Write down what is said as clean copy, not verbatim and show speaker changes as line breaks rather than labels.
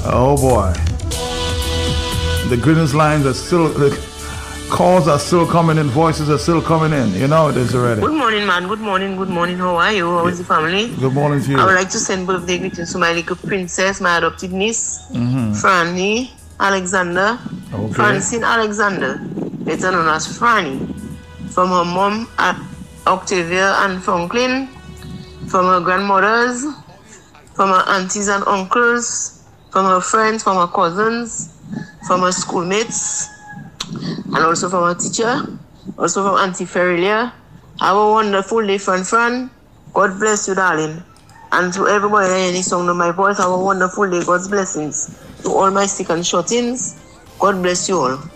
Oh boy. The goodness lines are still, the calls are still coming in, voices are still coming in. You know it is already.
Good morning, man. Good morning. Good morning. How are you? How is the family?
Good morning to you.
I would like to send birthday greetings to my little princess, my adopted niece, Franny Alexander.
Okay.
Francine Alexander, better known as Franny. From her mom, Octavia and Franklin. From her grandmothers. From her aunties and uncles. From her friends, from her cousins. From her schoolmates. And also from her teacher. Also from Auntie Ferilia. Have a wonderful day, Fran. God bless you, darling. And to everybody that any song of my voice, have a wonderful day. God's blessings. To all my sick and shut-ins, God bless you all.